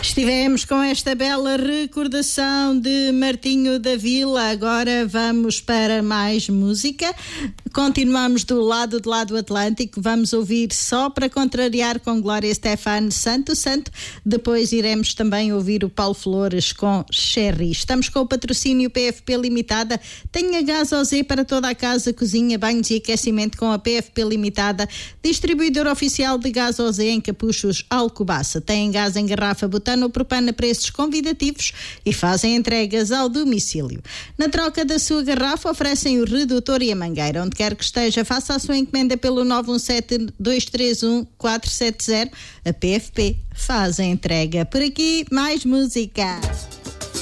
Estivemos com esta bela recordação de Martinho da Vila. Agora vamos para mais música. Continuamos do lado Atlântico. Vamos ouvir Só para Contrariar com Glória Estefan, Santo Santo. Depois iremos também ouvir o Paulo Flores com Cherry. Estamos com o patrocínio PFP Limitada. Tenha gás OZ para toda a casa, cozinha, banhos e aquecimento com a PFP Limitada. Distribuidor oficial de gás OZ em Capuchos, Alcobaça. Tem gás em garrafa, butano ou propano a preços convidativos e fazem entregas ao domicílio. Na troca da sua garrafa oferecem o redutor e a mangueira. Onde quer que esteja, faça a sua encomenda pelo 917-231-470. A PFP faz a entrega. Por aqui, mais música.